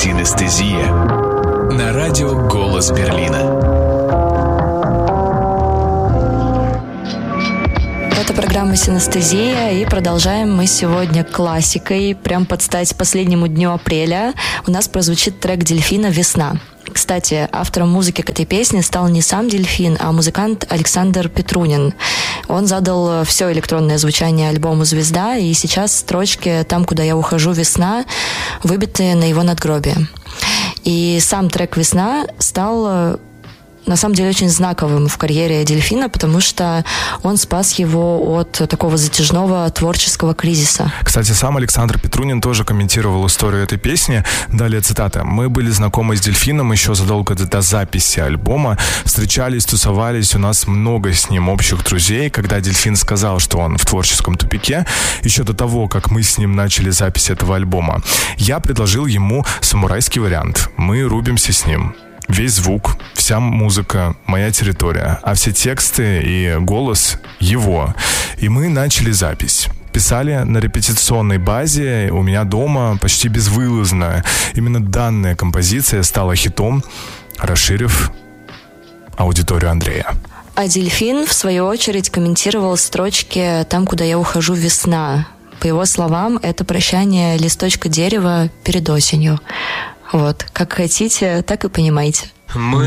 Синестезия на радио «Голос Берлина». Это программа «Синестезия», и продолжаем мы сегодня классикой. Прям под стать последнему дню апреля у нас прозвучит трек «Дельфина. Весна». Кстати, автором музыки к этой песне стал не сам Дельфин, а музыкант Александр Петрунин. Он задал все электронное звучание альбому «Звезда», и сейчас строчки «Там, куда я ухожу, весна» выбиты на его надгробие. И сам трек «Весна» стал на самом деле очень знаковым в карьере Дельфина, потому что он спас его от такого затяжного творческого кризиса. Кстати, сам Александр Петрунин тоже комментировал историю этой песни. Далее цитата. «Мы были знакомы с Дельфином еще задолго до записи альбома. Встречались, тусовались, у нас много с ним общих друзей. Когда Дельфин сказал, что он в творческом тупике, еще до того, как мы с ним начали запись этого альбома, я предложил ему самурайский вариант. Мы рубимся с ним. Весь звук, вся музыка, моя территория, а все тексты и голос его. И мы начали запись. Писали на репетиционной базе у меня дома почти безвылазно. Именно данная композиция стала хитом, расширив аудиторию Андрея». А Дельфин, в свою очередь, комментировал строчки «Там, куда я ухожу, весна». По его словам, это прощание листочка дерева перед осенью. Вот, как хотите, так и понимаете. Мы